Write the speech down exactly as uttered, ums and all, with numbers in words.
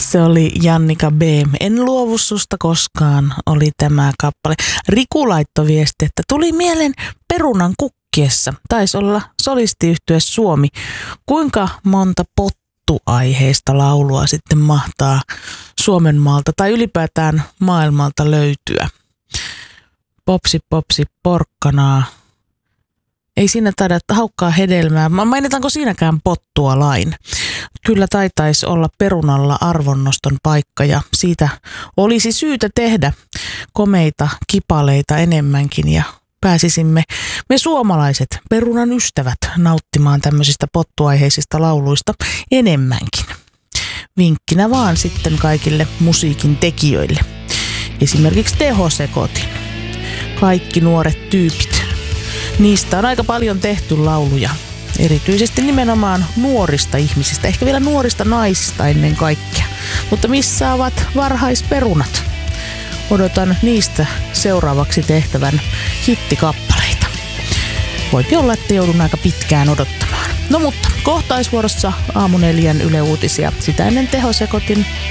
Se oli Jannika B. En luovu susta koskaan, oli tämä kappale. Riku laittoi viesti, että tuli mieleen perunan kukkiessa. Taisi olla solistiyhtye Suomi. Kuinka monta pottuaiheista laulua sitten mahtaa Suomen maalta tai ylipäätään maailmalta löytyä? Popsi, popsi, porkkanaa. Ei siinä taida haukkaa hedelmää. Mainitaanko siinäkään pottua lain? Kyllä taitaisi olla perunalla arvonnoston paikka ja siitä olisi syytä tehdä komeita kipaleita enemmänkin ja pääsisimme me suomalaiset perunan ystävät nauttimaan tämmöisistä pottuaiheisista lauluista enemmänkin. Vinkkinä vaan sitten kaikille musiikin tekijöille. Esimerkiksi tehosekotin. Kaikki nuoret tyypit. Niistä on aika paljon tehty lauluja, erityisesti nimenomaan nuorista ihmisistä, ehkä vielä nuorista naisista ennen kaikkea. Mutta missä ovat varhaisperunat? Odotan niistä seuraavaksi tehtävän hittikappaleita. Voipi olla, että joudun aika pitkään odottamaan. No mutta kohtaisvuorossa aamu neljän Yle Uutisia, sitä ennen tehosekotin